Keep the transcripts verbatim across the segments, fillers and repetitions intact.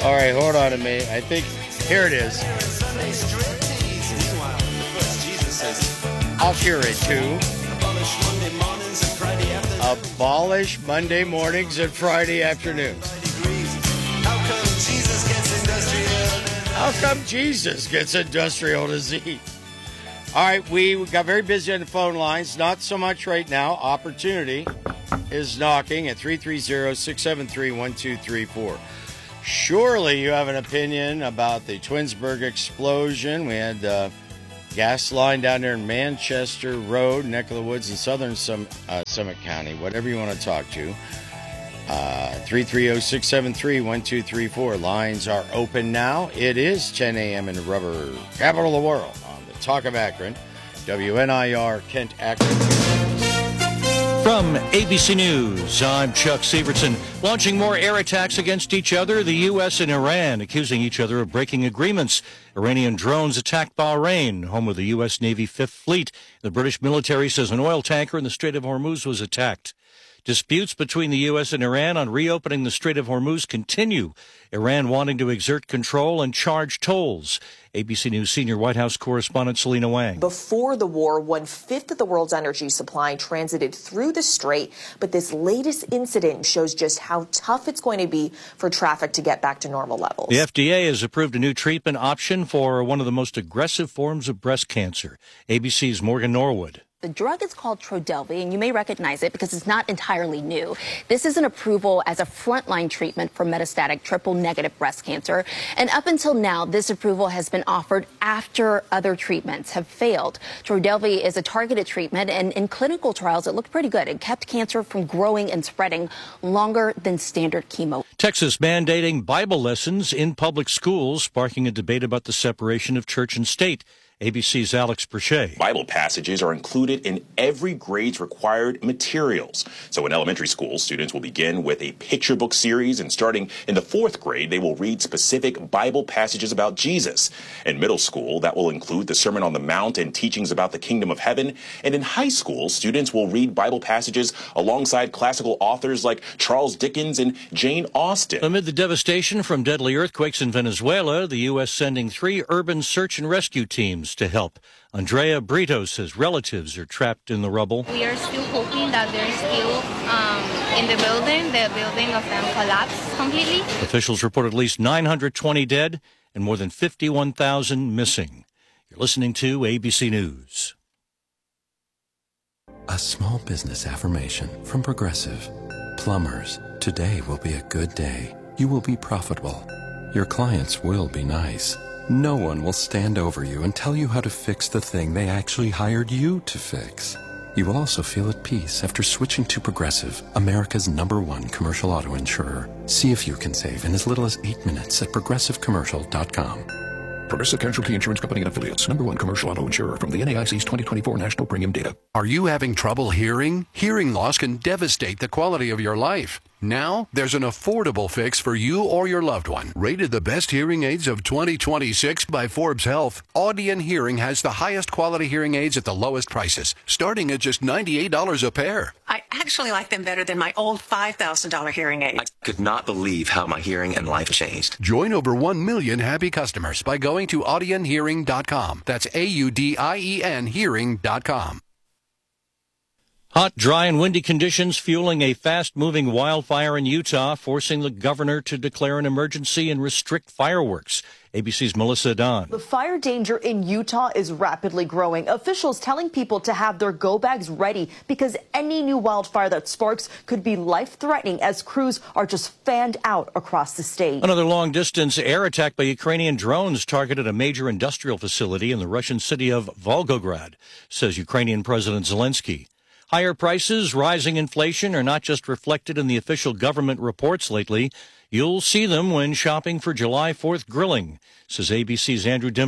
All right, hold on a minute. I think, here it is. I'll hear it too. Abolish Monday mornings and Friday afternoons. How come Jesus gets industrial disease? All right, we got very busy on the phone lines. Not so much right now. Opportunity is knocking at three three zero, six seven three, one two three four. Surely you have an opinion about the Twinsburg explosion. We had uh, gas line down there in Manchester Road, neck of the woods in southern Sum- uh, Summit County, whatever you want to talk to. Uh, three three zero, six seven three, one two three four. Lines are open now. It is ten a.m. in the rubber capital of the world on the Talk of Akron. W N I R, Kent, Akron. From A B C News, I'm Chuck Severson. Launching more air attacks against each other, the U S and Iran accusing each other of breaking agreements. Iranian drones attacked Bahrain, home of the U S Navy Fifth Fleet. The British military says an oil tanker in the Strait of Hormuz was attacked. Disputes between the U S and Iran on reopening the Strait of Hormuz continue. Iran wanting to exert control and charge tolls. A B C News senior White House correspondent Selena Wang. Before the war, one-fifth of the world's energy supply transited through the strait, but this latest incident shows just how tough it's going to be for traffic to get back to normal levels. The F D A has approved a new treatment option for one of the most aggressive forms of breast cancer. A B C's Morgan Norwood. The drug is called Trodelvy, and you may recognize it because it's not entirely new. This is an approval as a frontline treatment for metastatic triple-negative breast cancer. And up until now, this approval has been offered after other treatments have failed. Trodelvy is a targeted treatment, and in clinical trials, it looked pretty good. It kept cancer from growing and spreading longer than standard chemo. Texas mandating Bible lessons in public schools, sparking a debate about the separation of church and state. A B C's Alex Perche. Bible passages are included in every grade's required materials. So in elementary school, students will begin with a picture book series, and starting in the fourth grade, they will read specific Bible passages about Jesus. In middle school, that will include the Sermon on the Mount and teachings about the kingdom of heaven. And in high school, students will read Bible passages alongside classical authors like Charles Dickens and Jane Austen. Amid the devastation from deadly earthquakes in Venezuela, the U S sending three urban search and rescue teams to help. Andrea Brito says relatives are trapped in the rubble. We are still hoping that they're still um, in the building. The building of them collapsed completely. Officials report at least nine hundred twenty dead and more than fifty-one thousand missing. You're listening to A B C News. A small business affirmation from Progressive. Plumbers, today will be a good day. You will be profitable. Your clients will be nice. No one will stand over you and tell you how to fix the thing they actually hired you to fix. You will also feel at peace after switching to Progressive, America's number one commercial auto insurer. See if you can save in as little as eight minutes at progressive commercial dot com. Progressive Casualty Insurance Company and Affiliates. Number one commercial auto insurer from the N A I C's twenty twenty-four National Premium Data. Are you having trouble hearing? Hearing loss can devastate the quality of your life. Now, there's an affordable fix for you or your loved one. Rated the best hearing aids of twenty twenty-six by Forbes Health, Audion Hearing has the highest quality hearing aids at the lowest prices, starting at just ninety-eight dollars a pair. I actually like them better than my old five thousand dollars hearing aid. I could not believe how my hearing and life changed. Join over one million happy customers by going to audion hearing dot com. That's A U D I E N hearing dot com. Hot, dry, and windy conditions fueling a fast-moving wildfire in Utah, forcing the governor to declare an emergency and restrict fireworks. A B C's Melissa Don. The fire danger in Utah is rapidly growing. Officials telling people to have their go bags ready because any new wildfire that sparks could be life-threatening as crews are just fanned out across the state. Another long-distance air attack by Ukrainian drones targeted a major industrial facility in the Russian city of Volgograd, says Ukrainian President Zelensky. Higher prices, rising inflation are not just reflected in the official government reports lately. You'll see them when shopping for July fourth grilling, says A B C's Andrew Dimbert.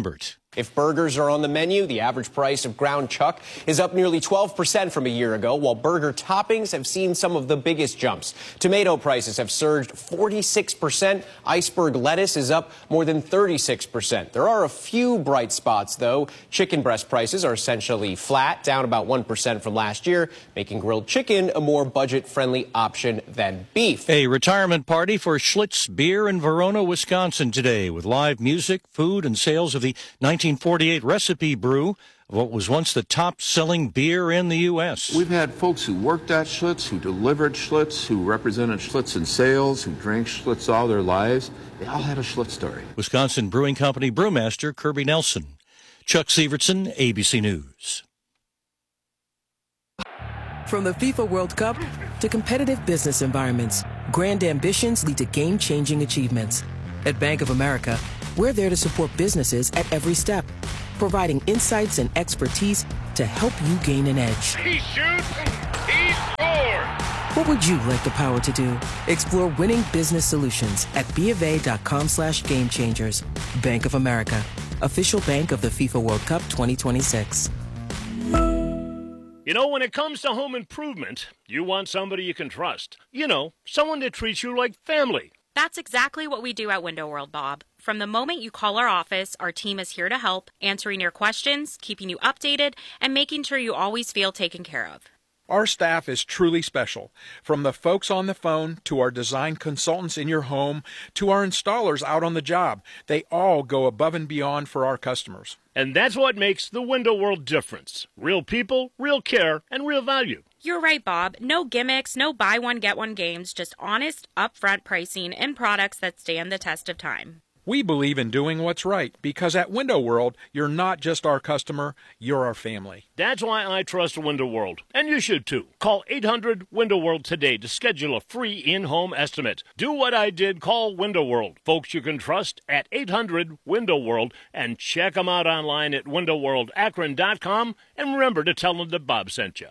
If burgers are on the menu, the average price of ground chuck is up nearly twelve percent from a year ago, while burger toppings have seen some of the biggest jumps. Tomato prices have surged forty-six percent. Iceberg lettuce is up more than thirty-six percent. There are a few bright spots, though. Chicken breast prices are essentially flat, down about one percent from last year, making grilled chicken a more budget-friendly option than beef. A retirement party for Schlitz Beer in Verona, Wisconsin today, with live music, food, and sales of the nineteen forty-eight recipe brew of what was once the top-selling beer in the U S We've had folks who worked at Schlitz, who delivered Schlitz, who represented Schlitz in sales, who drank Schlitz all their lives. They all had a Schlitz story. Wisconsin Brewing Company brewmaster Kirby Nelson. Chuck Severson, A B C News. From the FIFA World Cup to competitive business environments, grand ambitions lead to game-changing achievements. At Bank of America, we're there to support businesses at every step, providing insights and expertise to help you gain an edge. He shoots, he scores! What would you like the power to do? Explore winning business solutions at BofA.com slash game changers. Bank of America, official bank of the FIFA World Cup twenty twenty-six. You know, when it comes to home improvement, you want somebody you can trust. You know, someone that treats you like family. That's exactly what we do at Window World, Bob. From the moment you call our office, our team is here to help, answering your questions, keeping you updated, and making sure you always feel taken care of. Our staff is truly special. From the folks on the phone, to our design consultants in your home, to our installers out on the job, they all go above and beyond for our customers. And that's what makes the Window World difference. Real people, real care, and real value. You're right, Bob. No gimmicks, no buy one, get one games, just honest, upfront pricing and products that stand the test of time. We believe in doing what's right, because at Window World, you're not just our customer, you're our family. That's why I trust Window World, and you should too. Call eight hundred Window World today to schedule a free in-home estimate. Do what I did, call Window World. Folks you can trust at eight hundred Window World, and check them out online at window world akron dot com, and remember to tell them that Bob sent you.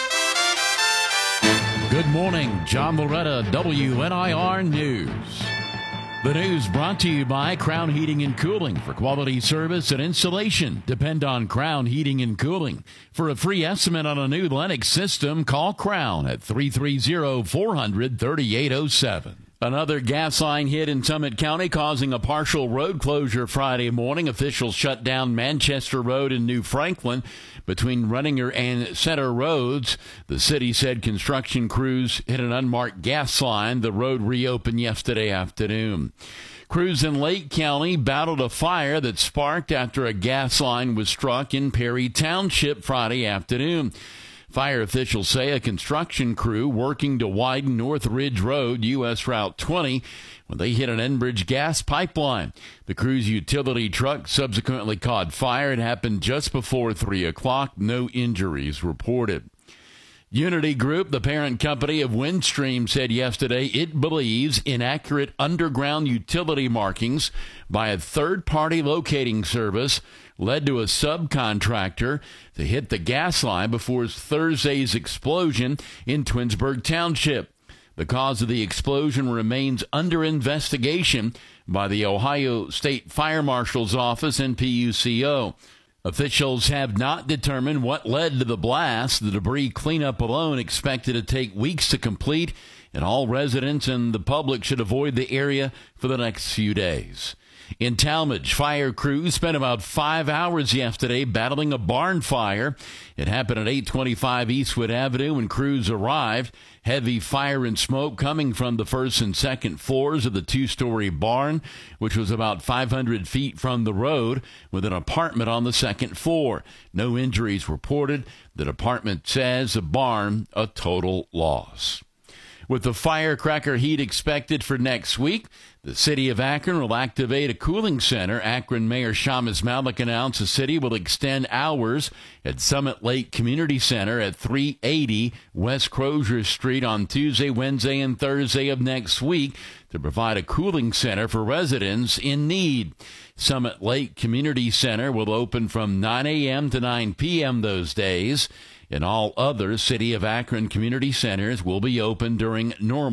Good morning, John Loretta, W N I R News. The news brought to you by Crown Heating and Cooling. For quality service and installation, depend on Crown Heating and Cooling. For a free estimate on a new Lennox system, call Crown at three three zero, four hundred, thirty-eight oh seven. Another gas line hit in Summit County, causing a partial road closure Friday morning. Officials shut down Manchester Road in New Franklin between Runninger and Center Roads. The city said construction crews hit an unmarked gas line. The road reopened yesterday afternoon. Crews in Lake County battled a fire that sparked after a gas line was struck in Perry Township Friday afternoon. Fire officials say a construction crew working to widen North Ridge Road, U S Route twenty, when they hit an Enbridge gas pipeline. The crew's utility truck subsequently caught fire. It happened just before three o'clock. No injuries reported. Unity Group, the parent company of Windstream, said yesterday it believes inaccurate underground utility markings by a third-party locating service led to a subcontractor to hit the gas line before Thursday's explosion in Twinsburg Township. The cause of the explosion remains under investigation by the Ohio State Fire Marshal's Office and P U C O. Officials have not determined what led to the blast. The debris cleanup alone expected to take weeks to complete, and all residents and the public should avoid the area for the next few days. In Talmadge, fire crews spent about five hours yesterday battling a barn fire. It happened at eight twenty-five Eastwood Avenue when crews arrived. Heavy fire and smoke coming from the first and second floors of the two-story barn, which was about five hundred feet from the road, with an apartment on the second floor. No injuries reported. The department says the barn a total loss. With the firecracker heat expected for next week, the city of Akron will activate a cooling center. Akron Mayor Shamus Malik announced the city will extend hours at Summit Lake Community Center at three eighty West Crozier Street on Tuesday, Wednesday, and Thursday of next week to provide a cooling center for residents in need. Summit Lake Community Center will open from nine a.m. to nine p.m. those days. And all other City of Akron community centers will be open during normal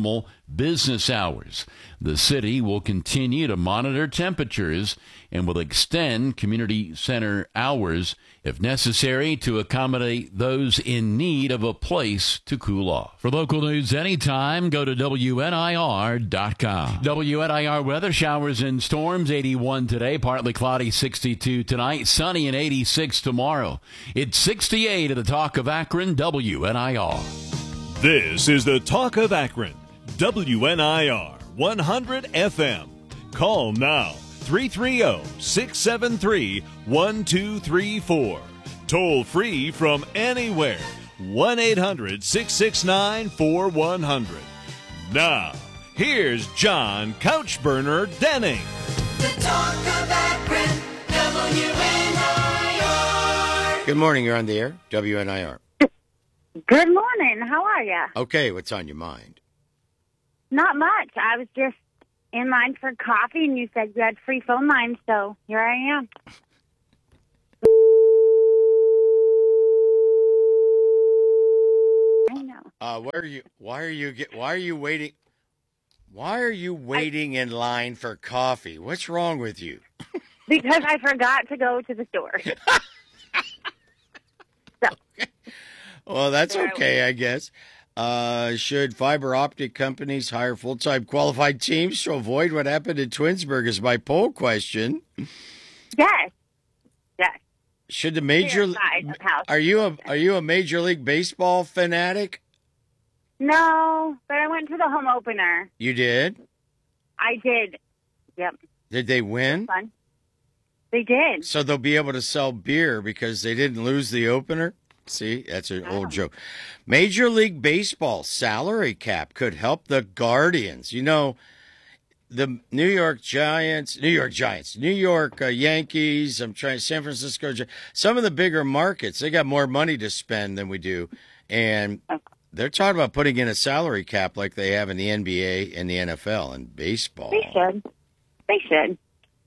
business hours. The city will continue to monitor temperatures and will extend community center hours if necessary to accommodate those in need of a place to cool off. For local news anytime, go to W N I R dot com. W N I R weather, showers and storms, eighty-one today, partly cloudy, sixty-two tonight, sunny and eighty-six tomorrow. It's sixty-eight at the Talk of Akron, W N I R. This is the Talk of Akron, W N I R one hundred F M. Call now, three three zero, six seven three, one two three four. Toll free from anywhere, one eight hundred, six six nine, four one zero zero. Now, here's John Couchburner Denning. The Talk of Akron, W N I R. Good morning. You're on the air, W N I R. Good morning. How are you? Okay, what's on your mind? Not much. I was just in line for coffee, and you said you had free phone lines, so here I am. I know. Uh, where are you? Why are you get? Why are you waiting? Why are you waiting I, in line for coffee? What's wrong with you? Because I forgot to go to the store. so. Okay. Well, that's there okay, I guess. Uh, should fiber optic companies hire full-time qualified teams to avoid what happened in Twinsburg is my poll question. Yes. Yes. Should the major Are you a are you a Major League Baseball fanatic? No, but I went to the home opener. You did? I did. Yep. Did they win? Fun. They did. So they'll be able to sell beer because they didn't lose the opener? See, that's an old joke. Major League Baseball salary cap could help the Guardians. You know, the New York Giants, New York Giants, New York uh, Yankees, I'm trying, San Francisco, some of the bigger markets, they got more money to spend than we do. And they're talking about putting in a salary cap like they have in the N B A and the N F L and baseball. They should. They should.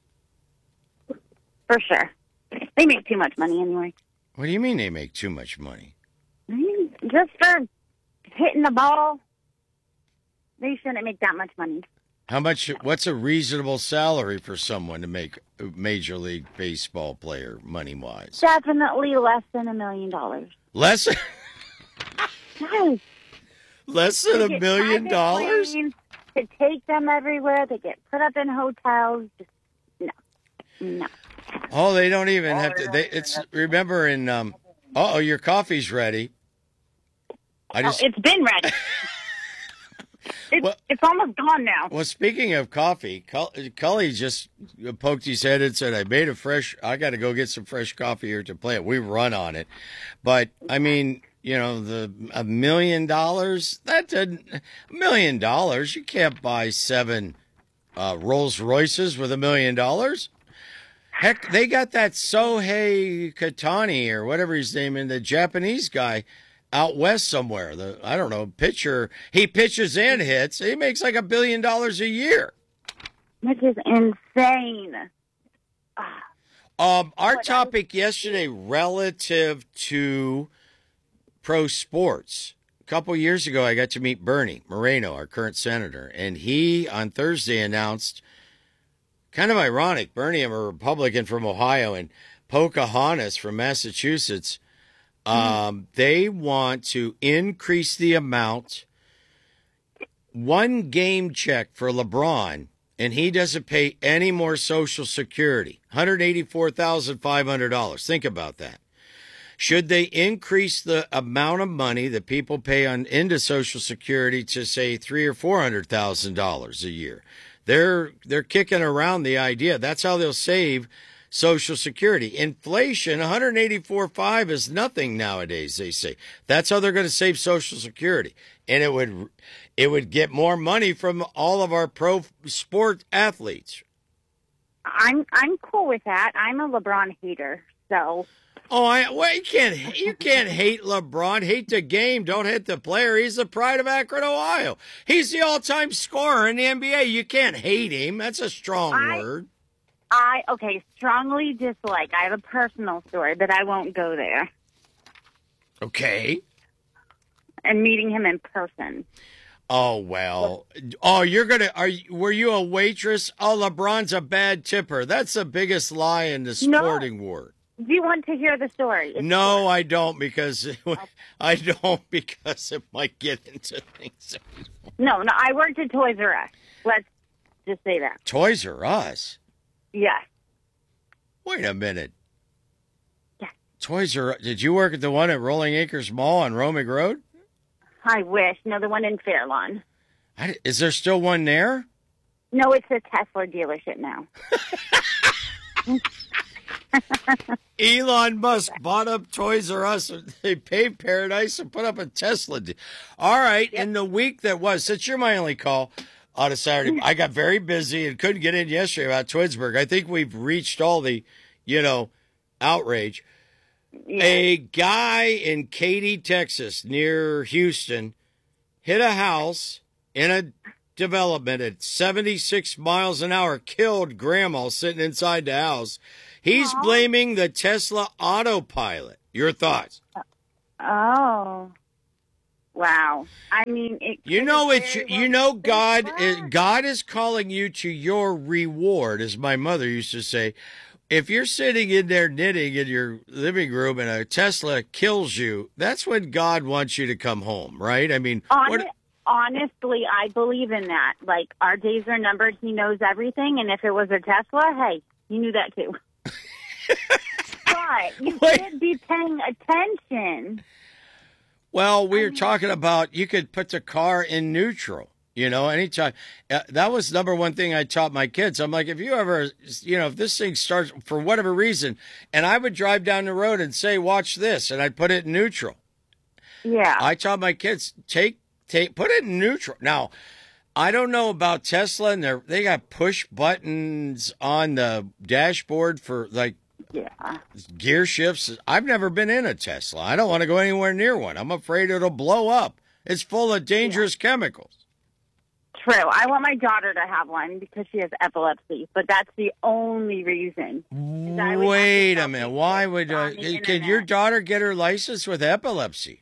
For sure. They make too much money anyway. What do you mean they make too much money? Just for hitting the ball, they shouldn't make that much money. How much? What's a reasonable salary for someone to make a Major League Baseball player money-wise? Definitely less than a million dollars. Less? Yes. Less than a million dollars? To take them everywhere, they get put up in hotels. Just, no. No. Oh, they don't even have to. They, it's remember in. Um, oh, your coffee's ready. I just. Oh, it's been ready. it's, well, it's almost gone now. Well, speaking of coffee, Cully just poked his head and said, "I made a fresh. I got to go get some fresh coffee here to play it." We run on it, but I mean, you know, the a million dollars. That didn't a million dollars. You can't buy seven uh, Rolls Royces with a million dollars. Heck, they got that Sohei Katani or whatever his name is, the Japanese guy out west somewhere. The I don't know, pitcher. He pitches and hits. He makes like a billion dollars a year. Which is insane. Um, our topic yesterday relative to pro sports. A couple years ago, I got to meet Bernie Moreno, our current senator, and he on Thursday announced. Kind of ironic. Bernie, I'm a Republican from Ohio, and Pocahontas from Massachusetts. Um, mm-hmm. They want to increase the amount, one game check for LeBron, and he doesn't pay any more Social Security, one hundred eighty-four thousand five hundred dollars. Think about that. Should they increase the amount of money that people pay on into Social Security to, say, three or four hundred thousand dollars a year? They're they're kicking around the idea. That's how they'll save Social Security. Inflation, one hundred eighty-four point five is nothing nowadays, they say. That's how they're going to save Social Security. And it would it would get more money from all of our pro sport athletes. I'm I'm cool with that. I'm a LeBron hater, so. Oh, I, well, you can't you can't hate LeBron. Hate the game. Don't hate the player. He's the pride of Akron, Ohio. He's the all-time scorer in the N B A. You can't hate him. That's a strong I, word. I okay, strongly dislike. I have a personal story, but I won't go there. Okay. And meeting him in person. Oh, well. Oh, you're going to, are you, were you a waitress? Oh, LeBron's a bad tipper. That's the biggest lie in the sporting No. world. Do you want to hear the story? It's No, I don't because I don't because it might get into things. No, no, I worked at Toys R Us. Let's just say that. Toys R Us? Yes. Wait a minute. Yes. Toys R Us. Did you work at the one at Rolling Acres Mall on Romick Road? I wish. No, the one in Fairlawn. I, is there still one there? No, it's a Tesla dealership now. Elon Musk bought up Toys R Us. They paid Paradise and put up a Tesla. De- All right. Yep. In the week that was, since you're my only call on a Saturday, I got very busy and couldn't get in yesterday about Twinsburg. I think we've reached all the, you know, outrage. Yeah. A guy in Katy, Texas, near Houston, hit a house in a development at seventy-six miles an hour, killed grandma sitting inside the house. He's Aww. blaming the Tesla autopilot. Your thoughts? Oh, wow. I mean, it you know it's well you know God is, God is calling you to your reward, as my mother used to say. If you're sitting in there knitting in your living room and a Tesla kills you, that's when God wants you to come home, right? I mean, Hon- what? honestly, I believe in that. Like, our days are numbered. He knows everything. And if it was a Tesla, hey, you knew that too. But you Wait. should be paying attention. Well, we were talking about you could put the car in neutral. You know, anytime. Uh, that was number one thing I taught my kids. I'm like, if you ever, you know, if this thing starts for whatever reason, and I would drive down the road and say, watch this, and I'd put it in neutral. Yeah. I taught my kids, take, take, put it in neutral. Now, I don't know about Tesla, and they they got push buttons on the dashboard for, like, yeah. gear shifts. I've never been in a Tesla. I don't want to go anywhere near one. I'm afraid it'll blow up. It's full of dangerous yeah. chemicals. True. I want my daughter to have one because she has epilepsy, but that's the only reason. Wait a minute. Why would uh, can your daughter get her license with epilepsy?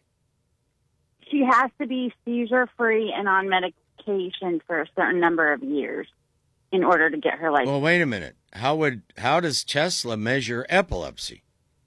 She has to be seizure-free and on medication for a certain number of years in order to get her license. Well, wait a minute. How would how does Tesla measure epilepsy?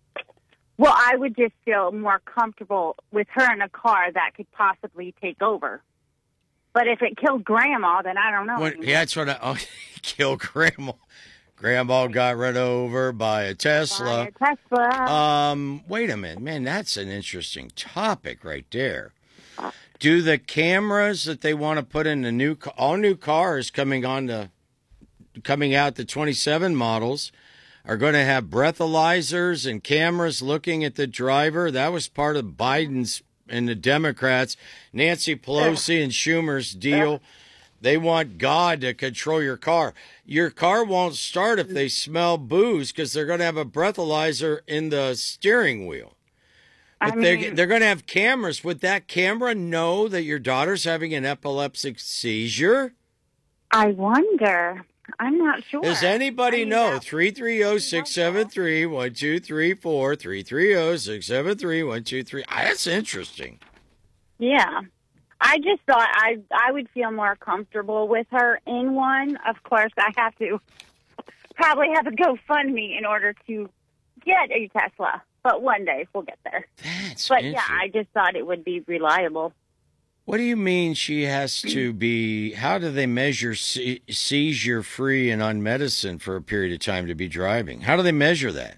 Well, I would just feel more comfortable with her in a car that could possibly take over. But if it killed Grandma, then I don't know. What, yeah, that's what I oh, kill Grandma. Grandma got run over by a Tesla. By a Tesla. Um, wait a minute, man. That's an interesting topic right there. Do the cameras that they want to put in the new all new cars coming on the coming out the twenty-seven models are going to have breathalyzers and cameras looking at the driver? That was part of Biden's and the Democrats, Nancy Pelosi and Schumer's deal. They want God to control your car. Your car won't start if they smell booze because they're going to have a breathalyzer in the steering wheel. But I mean, they're, they're going to have cameras. Would that camera know that your daughter's having an epileptic seizure? I wonder. I'm not sure. Does anybody I mean, know? three three zero, six seven three, one two three four, three three zero, six seven three, one two three. That's interesting. Yeah. I just thought I I would feel more comfortable with her in one. Of course, I have to probably have a GoFundMe in order to get a Tesla. But one day we'll get there. That's But yeah, I just thought it would be reliable. What do you mean she has to be, how do they measure se- seizure free and on medicine for a period of time to be driving? How do they measure that?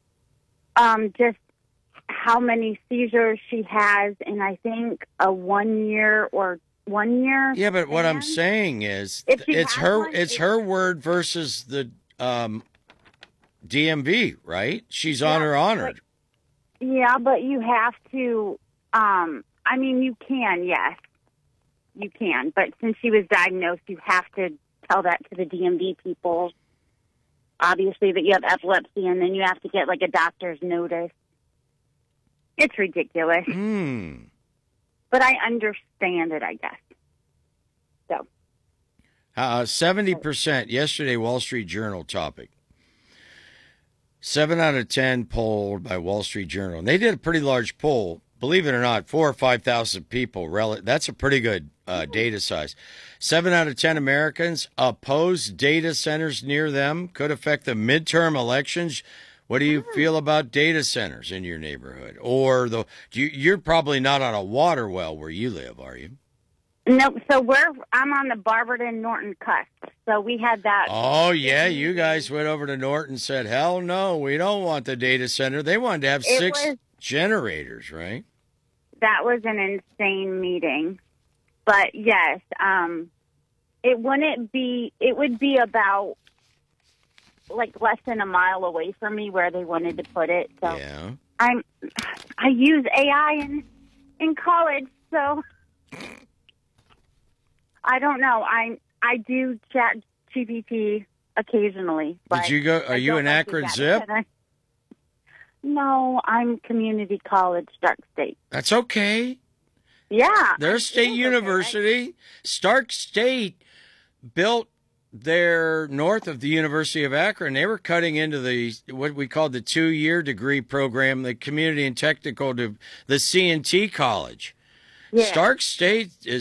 Um, just how many seizures she has in, I think, a one year or one year. Yeah, but what I'm saying is it's her one, it's, it's her word versus the um, D M V, right? She's yeah, honor honored. But, yeah, but you have to, um, I mean, you can, yes. You can, but since she was diagnosed, you have to tell that to the D M V people, obviously, that you have epilepsy, and then you have to get, like, a doctor's notice. It's ridiculous. Mm. But I understand it, I guess. So. Uh, seventy percent, yesterday, Wall Street Journal topic. Seven out of ten polled by Wall Street Journal. And they did a pretty large poll. believe it or not, four or five thousand people. Rel- that's a pretty good uh, data size. Seven out of ten Americans oppose data centers near them. Could affect the midterm elections. What do you feel about data centers in your neighborhood? Or the do you, you're probably not on a water well where you live, are you? Nope. So we're I'm on the Barberton Norton cusp. So we had that. Oh yeah, you guys went over to Norton and said, "Hell no, we don't want the data center." They wanted to have It six was- generators, right? That was an insane meeting. But yes, um, it wouldn't be. It would be about like less than a mile away from me where they wanted to put it. So yeah. I'm. I use A I in in college, so. I don't know. I I do chat G P T occasionally. But Did you go? Are I you don't an like the Akron data Zip? center. No, I'm community college, Stark State. That's okay. Yeah, They're a state university. Stark State built there north of the University of Akron. They were cutting into the what we called the two-year degree program, the community and technical, to the C and T college. Yeah. Stark State is